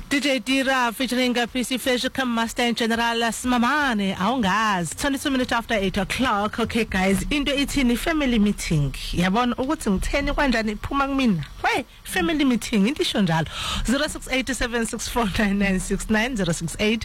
DJ Dira featuring PC Fleischer come Master and General Smamane awungazi 22 minutes after 8 o'clock. Okay guys, into ithini family meeting. Yabona ukuthi ngitheni kanjani iphuma kumina. Hey, family meeting into isho njalo 0687649969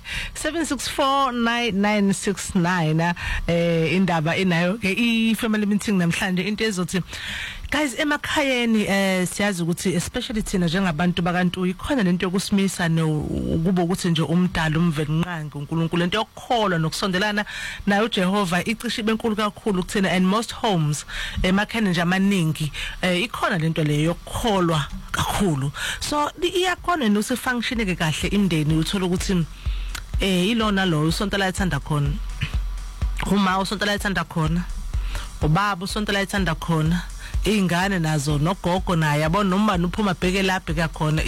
0687649969 indaba inayo ke i family meeting namhlanje into ezothi guys emakhayeni siyazi ukuthi especially thina njengabantu bakantu ikhona lento yokusimisa ukuba ukuthi nje umdala umvenqangi uNkulunkulu lento yokukholwa nokusondelana nayo uJehova icishe benkulu kakhulu kuthina and most homes emakhayeni nje amaningi ikhona lento leyo yokukholwa kakhulu so iyakhona nosefunction ke kahle imndeni uthola ukuthi ilona lo usonto la ethanda khona uma usonto la ethanda khona ubaba usonto la ethanda khona ingane nazo nogogo naye yabona noma uphuma bheke lapha kakhona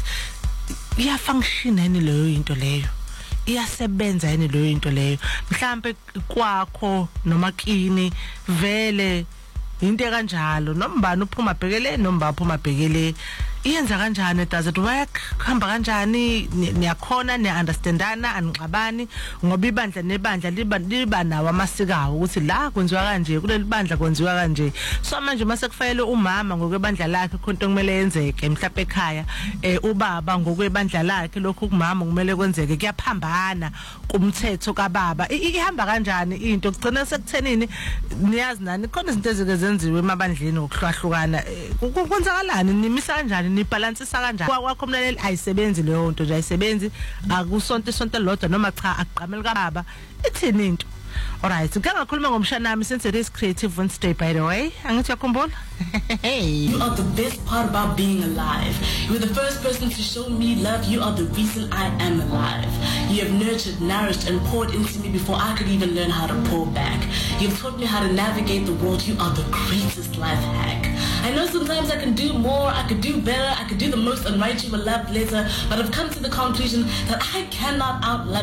iya function yini leyo into leyo iyasebenza yini leyo into leyo mhlambe kwakho noma kini vele into kanjalo nombani uphuma bhekele nomba uphuma bhekele iyenza kanjani does it work khamba kanjani niyakhona ni understandana anixabani ngoba ibandla nebandla liba nawo amasikawo ukuthi la kwenziwa kanje kuleli bandla kwenziwa kanje so manje mase kufanele umama ngokwebandla lakhe khonto kumele yenzeke mhlawumbe ekhaya ubaba ngokwebandla lakhe lokho kumama kumele kwenzeke kuyaphambana kumthetho kababa ihamba kanjani into kugcina sekuthenini niyazi nani khona izinto ezike zenziwe emabandleni okuhlahlukana kwenzakalani nimisa kanjani ni balance kanjani kwakho mlaleli ayisebenzi leyo nto nje ayisebenzi akusonto lodwa noma cha aqhamela kababa ithini into alright ngiyakhuluma ngomshana nami since it is Creative Wednesday by the way angithi yakhumbula you are the best part about being alive. You were the first person to show me love. You are the reason I am alive. You have nurtured, nourished and poured into me before I could even learn how to pour back. You've taught me how to navigate the world. You are the greatest life hack. I know sometimes I can do more, I could do better, I could do the most and write you a love letter, but I've come to the conclusion that I cannot outlove